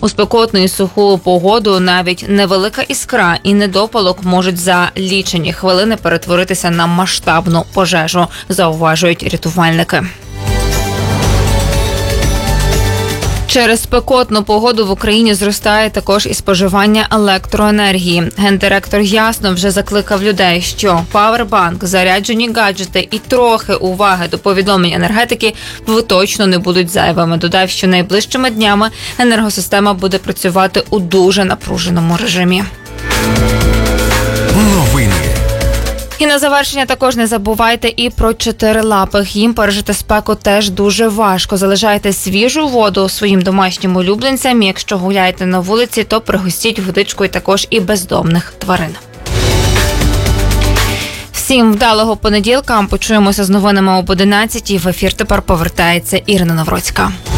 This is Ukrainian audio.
У спекотну і суху погоду навіть невелика іскра і недопалок можуть за лічені хвилини перетворитися на масштабну пожежу, зауважують рятувальники. Через спекотну погоду в Україні зростає також і споживання електроенергії. Гендиректор ясно вже закликав людей, що павербанк, заряджені гаджети і трохи уваги до повідомлень енергетики точно не будуть зайвими. Додав, що найближчими днями енергосистема буде працювати у дуже напруженому режимі. Новини. І на завершення також не забувайте і про чотирилапих. Їм пережити спеку теж дуже важко. Залишайте свіжу воду своїм домашнім улюбленцям. Якщо гуляєте на вулиці, то пригостіть водичкою також і бездомних тварин. Всім вдалого понеділка. Почуємося з новинами об 11. В ефір тепер повертається Ірина Навроцька.